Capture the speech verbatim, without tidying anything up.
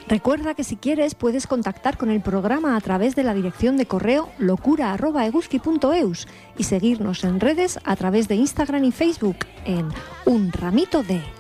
Recuerda que si quieres puedes contactar con el programa a través de la dirección de correo locura arroba eguzki punto eus y seguirnos en redes a través de Instagram y Facebook en Un Ramito de...